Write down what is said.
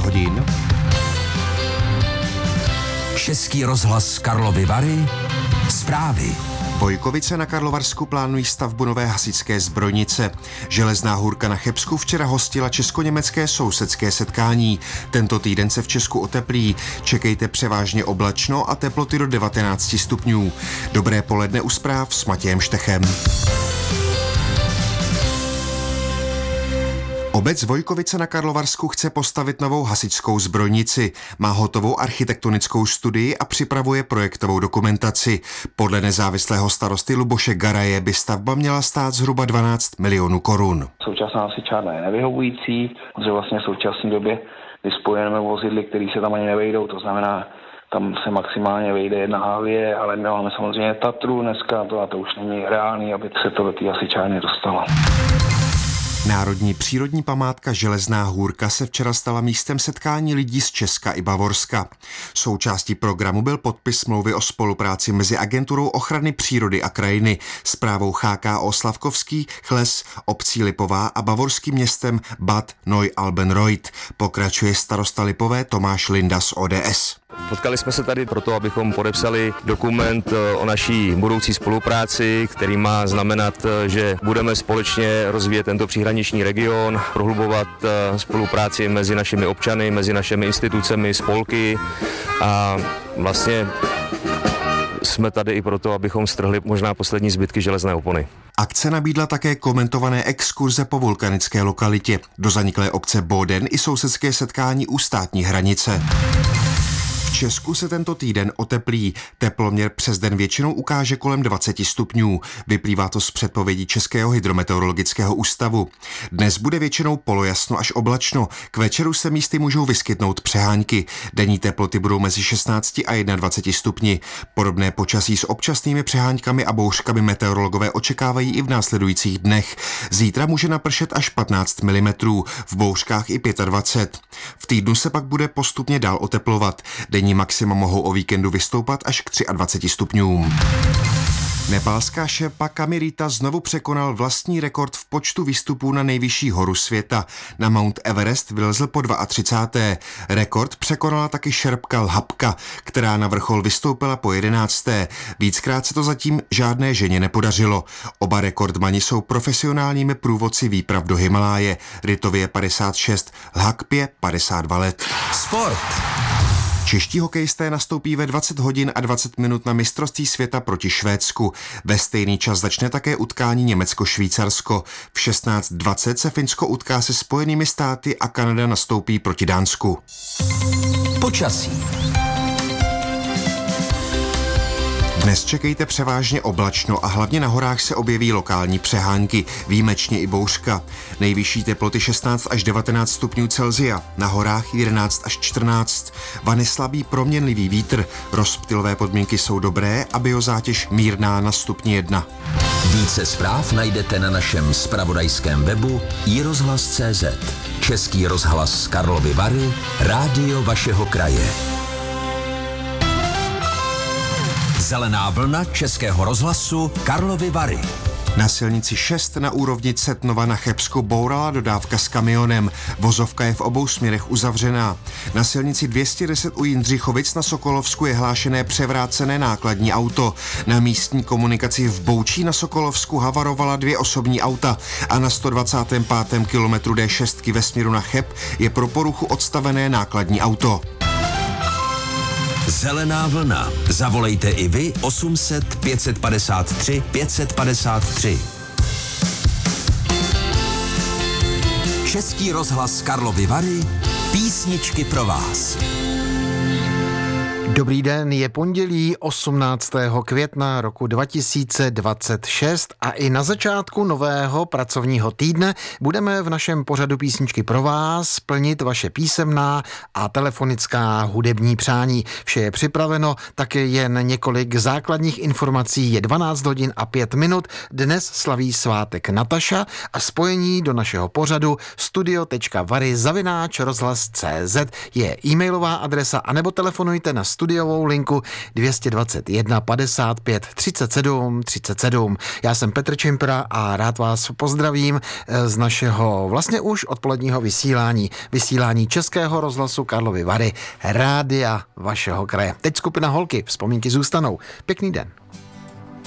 hodin. Český rozhlas Karlovy Vary. Zprávy. Vojkovice na Karlovarsku plánují stavbu nové hasičské zbrojnice. Železná hůrka na Chebsku včera hostila česko-německé sousedské setkání. Tento týden se v Česku oteplí. Čekejte převážně oblačno a teploty do 19 stupňů. Dobré poledne u zpráv s Matějem Štechem. Obec Vojkovice na Karlovarsku chce postavit novou hasičskou zbrojnici. Má hotovou architektonickou studii a připravuje projektovou dokumentaci. Podle nezávislého starosty Luboše Garaje by stavba měla stát zhruba 12 milionů korun. Současná hasičárna je nevyhovující, protože vlastně v současné době disponujeme vozidly, které se tam ani nevejdou, to znamená, tam se maximálně vejde jedna Havie, ale my máme samozřejmě Tatru dneska, to už není reálný, aby se to do té hasičárny dostalo. Národní přírodní památka Železná hůrka se včera stala místem setkání lidí z Česka i Bavorska. Součástí programu byl podpis smlouvy o spolupráci mezi Agenturou ochrany přírody a krajiny, správou HKO Slavkovský Chles, obcí Lipová a bavorským městem Bad Neualbenreuth. Pokračuje starosta Lipové Tomáš Linda z ODS. Potkali jsme se tady proto, abychom podepsali dokument o naší budoucí spolupráci, který má znamenat, že budeme společně rozvíjet tento příhraniční region, prohlubovat spolupráci mezi našimi občany, mezi našimi institucemi, spolky a vlastně jsme tady i proto, abychom strhli možná poslední zbytky železné opony. Akce nabídla také komentované exkurze po vulkanické lokalitě, do zaniklé obce Boden i sousedské setkání u státní hranice. V Česku se tento týden oteplí. Teploměr přes den většinou ukáže kolem 20 stupňů. Vyplývá to z předpovědí Českého hydrometeorologického ústavu. Dnes bude většinou polojasno až oblačno. K večeru se místy můžou vyskytnout přehánky. Denní teploty budou mezi 16 a 21 stupni. Podobné počasí s občasnými přehánkami a bouřkami meteorologové očekávají i v následujících dnech. Zítra může napršet až 15 mm, v bouřkách i 25. V týdnu se pak bude postupně dál oteplovat. Denní maxima mohou o víkendu vystoupat až k 23 stupňům. Nepálská Sherpa Kamirita znovu překonal vlastní rekord v počtu výstupů na nejvyšší horu světa. Na Mount Everest vylezl po 32. Rekord překonala taky šerpka Lhapka, která na vrchol vystoupila po 11. Víckrát se to zatím žádné ženě nepodařilo. Oba rekordmani jsou profesionálními průvodci výprav do Himaláje. Ritově 56, Lhakpě 52 let. Sport. Čeští hokejisté nastoupí ve 20 hodin a 20 minut na mistrovství světa proti Švédsku. Ve stejný čas začne také utkání Německo-Švýcarsko. V 16:20 se Finsko utká se Spojenými státy a Kanada nastoupí proti Dánsku. Počasí. Dnes čekejte převážně oblačno a hlavně na horách se objeví lokální přehánky, výjimečně i bouřka. Nejvyšší teploty 16 až 19 stupňů Celsia, na horách 11 až 14. Vane slabý proměnlivý vítr, rozptylové podmínky jsou dobré a biozátěž mírná na stupni 1. Více zpráv najdete na našem zpravodajském webu iRozhlas.cz. Český rozhlas Karlovy Vary, rádio vašeho kraje. Zelená vlna Českého rozhlasu Karlovy Vary. Na silnici 6 na úrovni Cetnova na Chebsku bourala dodávka s kamionem. Vozovka je v obou směrech uzavřená. Na silnici 210 u Jindřichovic na Sokolovsku je hlášené převrácené nákladní auto. Na místní komunikaci v Boučí na Sokolovsku havarovala 2 osobní auta a na 125. kilometru D6 ve směru na Cheb je pro poruchu odstavené nákladní auto. Zelená vlna. Zavolejte i vy 800 553 553. Český rozhlas Karlovy Vary. Písničky pro vás. Dobrý den, je pondělí 18. května roku 2026 a i na začátku nového pracovního týdne budeme v našem pořadu Písničky pro vás plnit vaše písemná a telefonická hudební přání. Vše je připraveno, také jen několik základních informací. Je 12 hodin a 5 minut. Dnes slaví svátek Nataša a spojení do našeho pořadu studio.vary@rozhlas.cz je e-mailová adresa anebo telefonujte na studiovou linku 221 55 37 37. Já jsem Petr Čimpra a rád vás pozdravím z našeho vlastně už odpoledního vysílání Českého rozhlasu Karlovy Vary, rádia vašeho kraje. Teď skupina Holky, vzpomínky zůstanou. Pěkný den.